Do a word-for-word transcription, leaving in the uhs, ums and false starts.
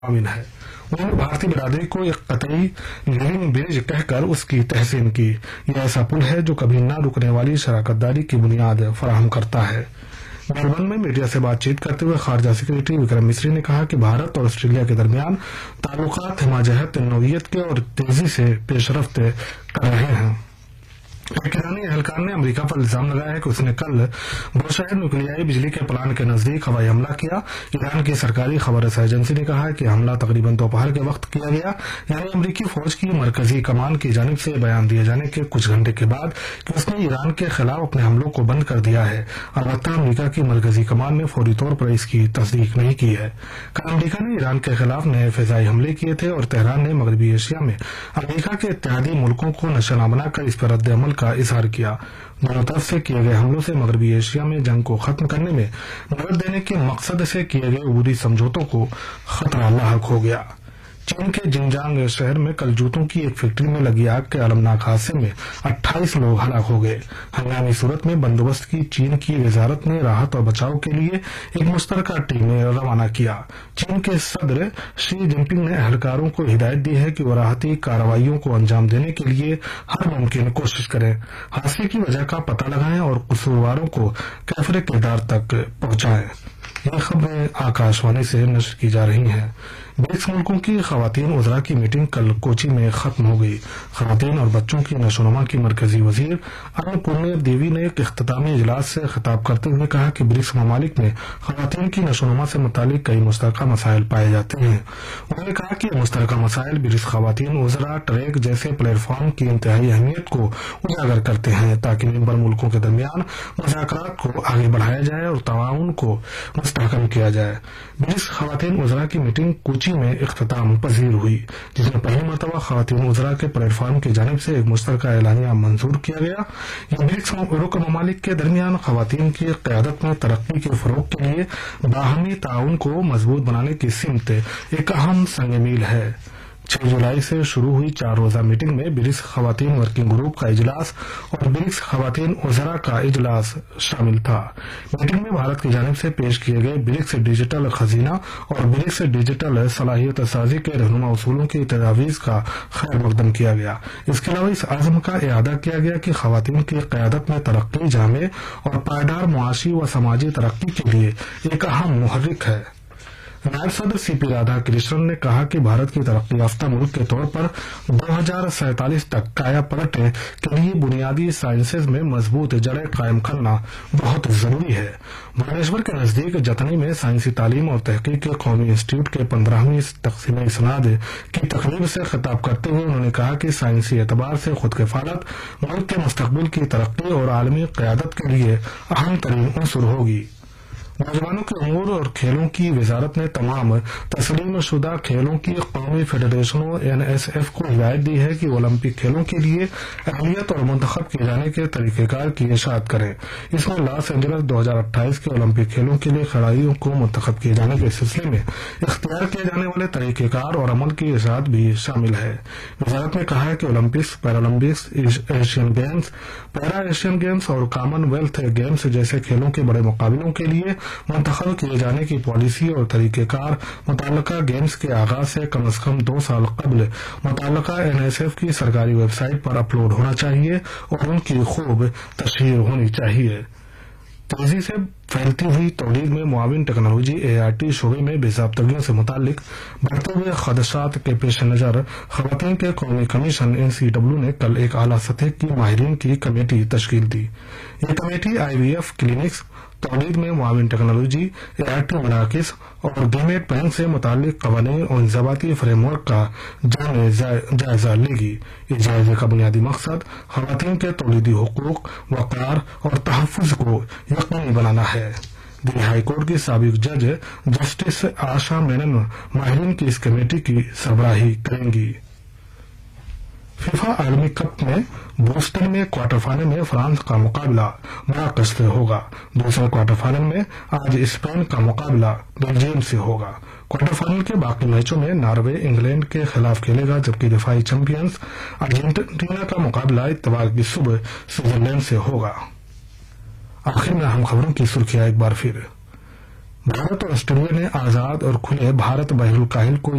عامل ہے۔ انہوں نے بھارتی برادری کو ایک قطعی لیونگ برج کہہ کر اس کی تحسین کی۔ یہ ایسا پل ہے جو کبھی نہ رکنے والی شراکت داری کی بنیاد فراہم کرتا ہے۔ میلبرن میں میڈیا سے بات چیت کرتے ہوئے خارجہ سیکرٹری وکرم مسری نے کہا کہ بھارت اور آسٹریلیا کے درمیان تعلقات ہمہ نوعیت کے اور تیزی سے پیش رفت کر رہے ہیں۔ ایک ایرانی اہلکار نے امریکہ پر الزام لگایا ہے کہ اس نے کل بوشہر نیوکلیائی بجلی کے پلانٹ کے نزدیک ہوائی حملہ کیا۔ ایران کی سرکاری خبر رساں ایجنسی نے کہا ہے کہ حملہ تقریباً دوپہر کے وقت کیا گیا، یعنی امریکی فوج کی مرکزی کمان کی جانب سے بیان دیے جانے کے کچھ گھنٹے کے بعد کہ اس نے ایران کے خلاف اپنے حملوں کو بند کر دیا ہے۔ البتہ امریکہ کی مرکزی کمان نے فوری طور پر اس کی تصدیق نہیں کی ہے۔ کل امریکہ نے ایران کے خلاف نئے فضائی حملے کیے تھے اور تہران نے مغربی ایشیا میں امریکہ کے اتحادی ملکوں کو نشانہ بنا کر اس پر رد عمل کا اظہار کیا۔ دونوں طرف سے کیے گئے حملوں سے مغربی ایشیا میں جنگ کو ختم کرنے میں مدد دینے کے مقصد سے کیے گئے عبوری سمجھوتوں کو خطرہ لاحق ہو گیا۔ چین کے جنجانگ شہر میں کل جوتوں کی ایک فیکٹری میں لگی آگ کے المناک حادثے میں اٹھائیس لوگ ہلاک ہو گئے۔ ہنگامی صورت میں بندوبست کی چین کی وزارت نے راحت اور بچاؤ کے لیے ایک مشترکہ ٹیم روانہ کیا۔ چین کے صدر شی جن پنگ نے اہلکاروں کو ہدایت دی ہے کہ وہ راحتی کارروائیوں کو انجام دینے کے لیے ہر ممکن کوشش کریں، حادثے کی وجہ کا پتہ لگائیں اور قصورواروں کو کیفر کردار تک پہنچائیں۔ یہ خبریں آکاش وانی سے نشر کی جا رہی ہیں۔ برکس ملکوں کی خواتین وزراء کی میٹنگ کل کوچی میں ختم ہو گئی۔ خواتین اور بچوں کی نشوونما کی مرکزی وزیر اناپورنا دیوی نے ایک اختتامی اجلاس سے خطاب کرتے ہوئے کہا کہ برکس ممالک میں خواتین کی نشوونما سے متعلق کئی مشترکہ مسائل پائے جاتے ہیں۔ انہوں نے کہا کہ یہ مشترکہ مسائل برکس خواتین وزراء ٹریک جیسے پلیٹ فارم کی انتہائی اہمیت کو اجاگر کرتے ہیں تاکہ ممبر ملکوں کے درمیان مذاکرات کو آگے بڑھایا جائے اور تعاون کو مستحکم کیا جائے۔ برکس خواتین وزراء کی میٹنگ کوچی میں اختتام پذیر ہوئی، جس میں پہلی مرتبہ خواتین وزراء کے پلیٹ فارم کی جانب سے ایک مشترکہ اعلامیہ منظور کیا گیا۔ یہ برکس رکن ممالک کے درمیان خواتین کی قیادت میں ترقی کے فروغ کے لیے باہمی تعاون کو مضبوط بنانے کی سمت ایک اہم سنگ میل ہے۔ چھ جولائی سے شروع ہوئی چار روزہ میٹنگ میں برکس خواتین ورکنگ گروپ کا اجلاس اور برکس خواتین وزراء کا اجلاس شامل تھا۔ میٹنگ میں بھارت کی جانب سے پیش کیے گئے برکس ڈیجیٹل خزینہ اور برکس ڈیجیٹل صلاحیت سازی کے رہنما اصولوں کی تجاویز کا خیر مقدم کیا گیا۔ اس کے علاوہ اس عزم کا اعادہ کیا گیا کہ خواتین کی قیادت میں ترقی جامع اور پائیدار معاشی و سماجی ترقی کے لیے ایک اہم محرک ہے۔ نائب صدر سی پی رادھا کرشنن نے کہا کہ بھارت کی ترقی یافتہ ملک کے طور پر دو ہزار سینتالیس تک کایا پلٹ کے لیے بنیادی سائنسز میں مضبوط جڑیں قائم کرنا بہت ضروری ہے۔ بھونیشور کے نزدیک جتنی میں سائنسی تعلیم اور تحقیق کے قومی انسٹی ٹیوٹ کے پندرہویں تقسیم اسناد کی تقریب سے خطاب کرتے ہوئے انہوں نے کہا کہ سائنسی اعتبار سے خود کفالت ملک کے مستقبل کی ترقی اور عالمی قیادت کے لیے اہم ترین عنصر ہوگی۔ نوجوانوں کے امور اور کھیلوں کی وزارت نے تمام تسلیم شدہ کھیلوں کی قومی فیڈریشنوں این ایس ایف کو ہدایت دی ہے کہ اولمپک کھیلوں کے لیے اہلیت اور منتخب کیے جانے کے طریقہ کار کی اشاعت کریں۔ اس میں لاس اینجلس دو ہزار اٹھائیس کے اولمپک کھیلوں کے لیے کھلاڑیوں کو منتخب کیے جانے کے سلسلے میں اختیار کیے جانے والے طریقہ کار اور عمل کی اشاعت بھی شامل ہے۔ وزارت نے کہا ہے کہ اولمپکس، پیرالمپکس، ایشین گیمز، پیرا ایشین گیمز اور کامن ویلتھ گیمز جیسے کھیلوں کے بڑے مقابلوں کے لیے منتخب کیے جانے کی پالیسی اور طریقہ کار متعلقہ گیمز کے آغاز سے کم از کم دو سال قبل متعلقہ این ایس ایف کی سرکاری ویب سائٹ پر اپلوڈ ہونا چاہیے اور ان کی خوب تشہیر ہونی چاہیے۔ تیزی سے پھیلتی ہوئی تولید میں معاون ٹیکنالوجی اے آئی ٹی شعبے میں بے ضابطگیوں سے متعلق بڑھتے ہوئے خدشات کے پیش نظر خواتین کے قومی کمیشن این سی ڈبلیو نے کل ایک اعلیٰ سطح کی ماہرین کی کمیٹی تشکیل دی۔ یہ کمیٹی آئی وی ایف کلینکس، تولید میں معاون ٹیکنالوجی، اے آئی ٹی مراکز اور گیمیٹ بینک سے متعلق قوانین اور انضباطی فریم ورک کا جائزہ لے گی۔ اس جائزے کا بنیادی مقصد خواتین کے تولیدی حقوق، وقار اور تحفظ کو یقینی بنانا ہے۔ دلی ہائی کورٹ کی سابق جج جسٹس آشا مینن ماہرین کی اس کمیٹی کی سربراہی کریں گی۔ فیفا عالمی کپ میں بوسٹن میں کوارٹر فائنل میں فرانس کا مقابلہ مراکش سے ہوگا۔ دوسرے کوارٹر فائنل میں آج اسپین کا مقابلہ بیلجیم سے ہوگا۔ کوارٹر فائنل کے باقی میچوں میں ناروے انگلینڈ کے خلاف کھیلے گا جبکہ دفاعی چیمپئنز ارجنٹینا کا مقابلہ اتوار کی صبح سوئٹزرلینڈ سے ہوگا۔ آخر میں اہم خبروں کی سرخیاں ایک بار پھر۔ भारत और ऑस्ट्रेलिया ने आजाद और खुले भारत बहरुल काहिल को